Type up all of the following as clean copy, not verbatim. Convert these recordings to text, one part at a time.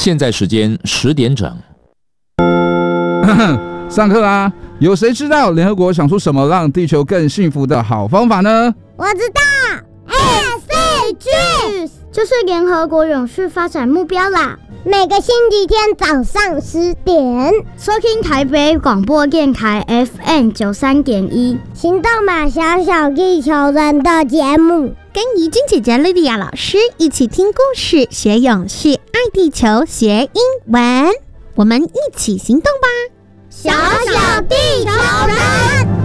现在时间10点整。 上课啦！有谁知道联合国想出什么让地球更幸福的好方法呢？ 我知道 ，SDGs 就是联合国永续发展目标啦。每个星期天早上10点，收听台北广播电台 FM 93.1，行动吧，小小地球人的节目， 跟怡君姐姐莉莉亚老师一起听故事，学永续，爱地球，学英文，我们一起行动吧！ 小小地球人。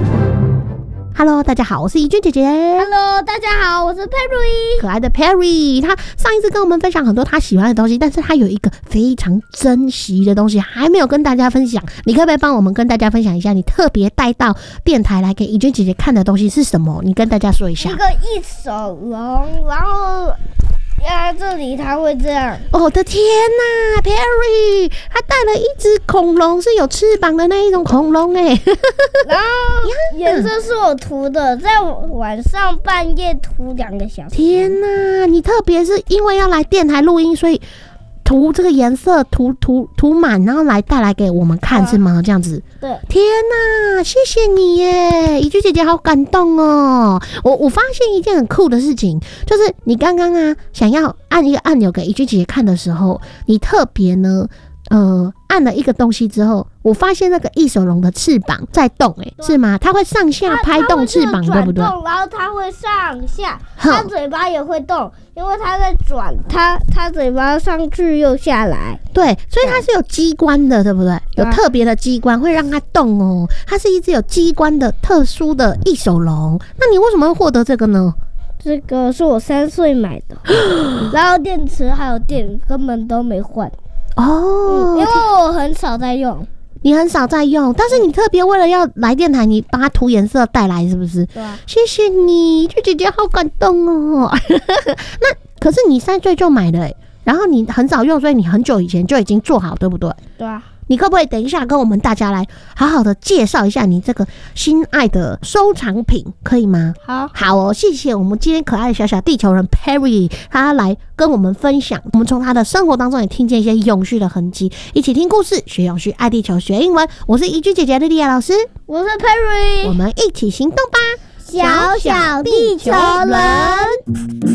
Hello， 大家好，我是怡君姐姐。 Hello， 大家好，我是 Perry。 可爱的 Perry， 他上一次跟我们分享很多他喜欢的东西，但是他有一个非常珍惜的东西还没有跟大家分享。你可不可以帮我们跟大家分享一下，你特别带到电台来给怡君姐姐看的东西是什么？你跟大家说一下。 一个一手龙，然后压在这里，它会这样。 我的天哪 ，Perry， 他带了一只恐龙，是有翅膀的那一种恐龙哎。 然后颜色是我涂的，在晚上半夜涂2个小时。 天哪，你特别是因为要来电台录音，所以涂这个颜色涂满，然后来带来给我们看是吗？这样子。 对。 天哪，谢谢你耶，怡君姐姐好感动哦。我发现一件很酷的事情，就是你刚刚啊想要按一个按钮给怡君姐姐看的时候，你特别呢按了一个东西之后，我发现那个异手龙的翅膀在动是吗？它会上下拍动翅膀，对不对？ 然后它会上下，它嘴巴也会动，因为它在转，它嘴巴上去又下来。 对，所以它是有机关的，对不对？有特别的机关会让它动哦。它是一只有机关的特殊的异手龙。那你为什么会获得这个呢？ 这个是我3岁买的，然后电池还有电根本都没换。 哦， 因为我很少在用。 你很少在用，但是你特别为了要来电台，你把它涂颜色带来，是不是？ 对啊。 谢谢你，就姐姐好感动哦。那可是你3岁就买了然后你很少用，所以你很久以前就已经做好，对不对？ 对啊。 你可不可以等一下跟我们大家来好好的介绍一下你这个心爱的收藏品，可以吗？好哦，谢谢我们今天可爱的小小地球人 Perry， 他来跟我们分享，我们从他的生活当中也听见一些永续的痕迹，一起听故事，学永续，爱地球，学英文。我是怡君姐姐莉莉亚老师， 我是 Perry， 我们一起行动吧， 小小地球人。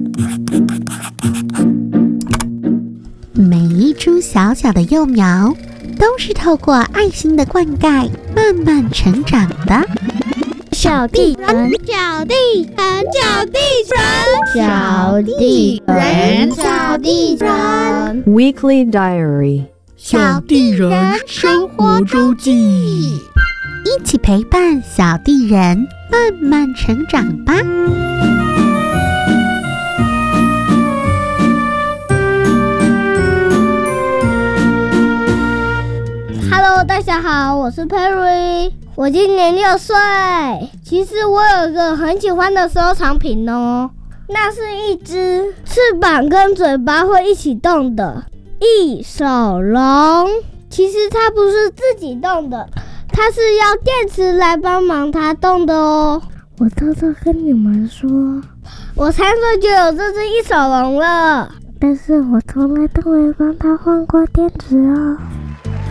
每一株小小的幼苗都是透过爱心的灌溉慢慢成长的。 小地人，小地人，小地人，小地人，小地人。 Weekly Diary， 小地人生活周记， 一起陪伴小地人慢慢成长吧。 Hello， 大家好，我是 Perry， 我今年6岁。其实我有一个很喜欢的收藏品哦，那是一只翅膀跟嘴巴会一起动的异手龙。其实它不是自己动的，它是要电池来帮忙它动的哦。我偷偷跟你们说，我3岁就有这只异手龙了，但是我从来都没帮它换过电池哦。